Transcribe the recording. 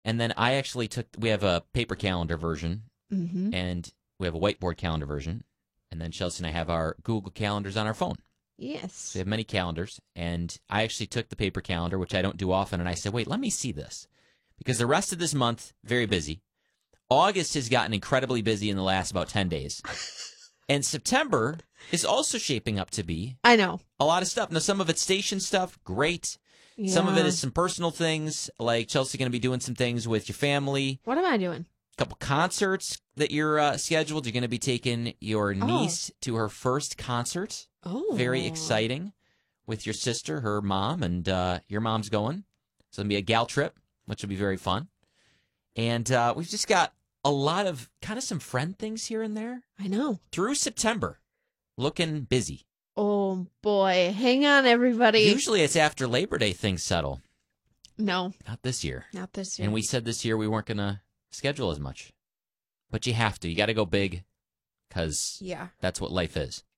And then I actually we have a paper calendar version, and we have a whiteboard calendar version. And then Chelsea and I have our Google calendars on our phone. Yes. So we have many calendars. And I actually took the paper calendar, which I don't do often, and I said, wait, let me see this. Because the rest of this month, very busy. August has gotten incredibly busy in the last about 10 days. And September is also shaping up to be I know. a lot of stuff. Now, some of it's station stuff, great. Yeah. Some of it is some personal things, like Chelsea going to be doing some things with your family. What am I doing? A couple concerts that you're scheduled. You're going to be taking your niece to her first concert. Oh. Very exciting. With your sister, her mom, and your mom's going. So it'll be a gal trip, which will be very fun. And we've just got a lot of kind of some friend things here and there. I know. Through September. Looking busy. Oh, boy. Hang on, everybody. Usually it's after Labor Day things settle. No. Not this year. Not this year. And we said this year we weren't going to schedule as much. But you have to. You got to go big because that's what life is.